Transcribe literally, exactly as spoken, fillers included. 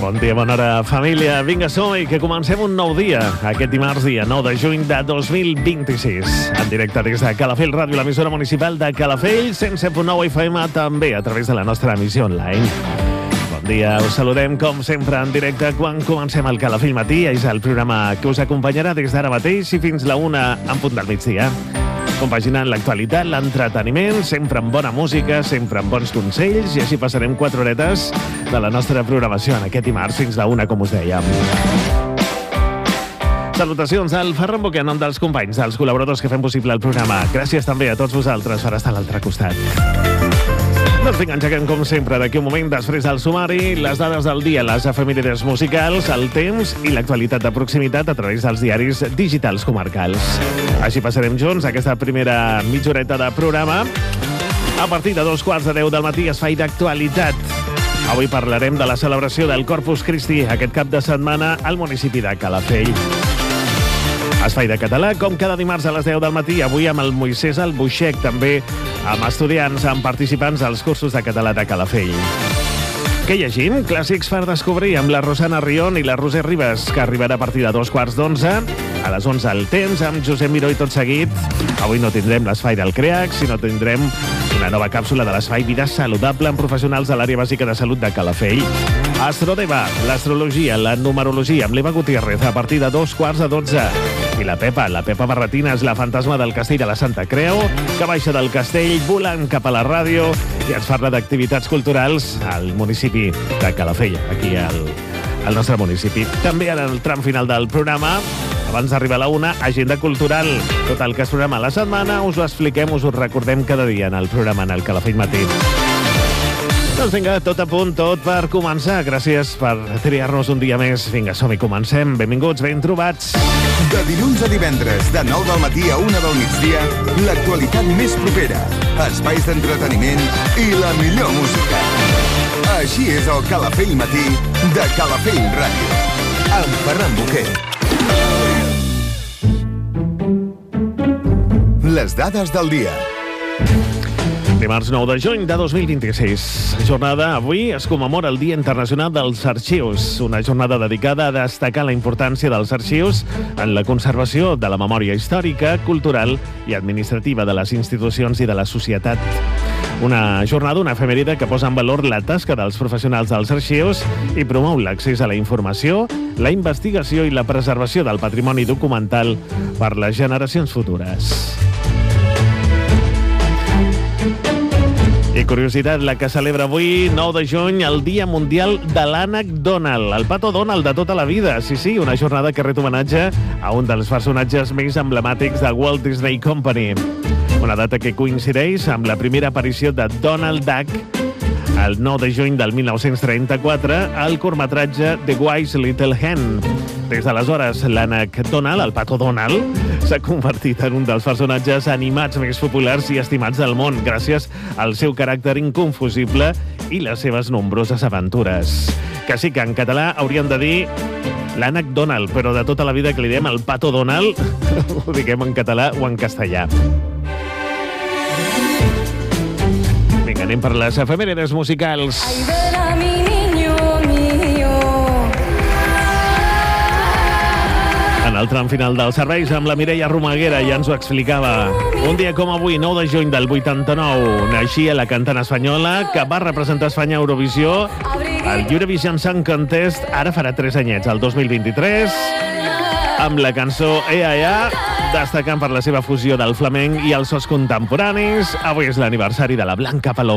Bon dia, bona hora, família. Vinga, som-hi, que comencem un nou dia. Aquest dimarts, dia nou de juny de dos mil vint-i-sis. En directe des de Calafell Ràdio, l'emissora municipal de Calafell, cent set punt nou F M, també a través de la nostra emissió online. Bon dia, us saludem, com sempre, en directe quan comencem el Calafell Matí. És el programa que us acompanyarà des d'ara mateix i fins la una en punt del migdia. Compaginant l'actualitat, l'entreteniment, sempre amb bona música, sempre amb bons consells, i així passarem quatre horetes de la nostra programació en aquest dimarts fins la una, com us dèiem. Salutacions al Ferran Boquer, en nom dels companys, dels col·laboradors que fem possible el programa. Gràcies també a tots vosaltres per estar a l'altre costat. Doncs vinga, engeguem com sempre d'aquí un moment, després del sumari, les dades del dia, les efemèrides musicals, el temps i l'actualitat de proximitat a través dels diaris digitals comarcals. Així passarem junts aquesta primera mitja horeta de programa. A partir de dos quarts de deu del matí, espai d'actualitat. Avui parlarem de la celebració del Corpus Christi aquest cap de setmana al municipi de Calafell. Espai de català, com cada dimarts a les deu del matí, avui amb el Moisès Albuixec, també amb estudiants, amb participants als cursos de català de Calafell. Què llegim? Clàssics per descobrir amb la Rosana Rion i la Roser Ribas, que arribarà a partir de dos quarts d'onze. A les onze el temps, amb Josep Miró i tot seguit. Avui no tindrem l'espai del CREAC, sinó tindrem una nova càpsula de l'espai Vida Saludable amb professionals de l'àrea bàsica de salut de Calafell. Astrodeva, l'astrologia, la numerologia, amb l'Eva Gutiérrez a partir de dos quarts de dotze. I la Pepa, la Pepa Barretina, és la fantasma del castell de la Santa Creu, que baixa del castell volant cap a la ràdio i ens parla d'activitats culturals al municipi de Calafell, aquí al, al nostre municipi. També en el tram final del programa, abans d'arribar a la una, agenda cultural. Tot el que es programa a la setmana us ho expliquem, us ho recordem cada dia en el programa, en el Calafell Matí. Doncs vinga, tot a punt, tot per començar. Gràcies per triar-nos un dia més. Vinga, som-hi, comencem. Benvinguts, ben trobats. De dilluns a divendres, de nou del matí a una del migdia, l'actualitat més propera, espais d'entreteniment i la millor música. Així és el Calafell Matí de Calafell Ràdio, amb Ferran Boquer. Les dades del dia. Dimarts nou de juny de dos mil vint-i-sis. Jornada, avui es commemora el Dia Internacional dels Arxius, una jornada dedicada a destacar la importància dels arxius en la conservació de la memòria històrica, cultural i administrativa de les institucions i de la societat. Una jornada, una efemèride que posa en valor la tasca dels professionals dels arxius i promou l'accés a la informació, la investigació i la preservació del patrimoni documental per les generacions futures. I curiositat, la que celebra avui, nou de juny, el Dia Mundial de l'Ànec Donald, el Pato Donald de tota la vida. Sí, sí, una jornada que ret homenatge a un dels personatges més emblemàtics de Walt Disney Company. Una data que coincideix amb la primera aparició de Donald Duck el nou de juny del mil nou-cents trenta-quatre al curtmetratge The Wise Little Hen. Des d'aleshores, l'ànec Donald, el Pato Donald, s'ha convertit en un dels personatges animats més populars i estimats del món, gràcies al seu caràcter inconfusible i les seves nombroses aventures. Que sí que en català hauríem de dir l'ànec Donald, però de tota la vida que li diem el Pato Donald, ho diguem en català o en castellà. Vinga, anem per les efemèrides musicals. Ay, verá mi niño mío. En el tram final dels serveis, amb la Mireia Romaguera, ja ens ho explicava. Un dia com avui, nou de juny del vuitanta-nou, naixia la cantant espanyola que va representar Espanya a Eurovisió al Eurovision Song Contest, ara farà tres anyets, el dos mil vint-i-tres, amb la cançó Ea Ea, destacant per la seva fusió del flamenc i els sos contemporanis. Avui és l'aniversari de la Blanca Paloma.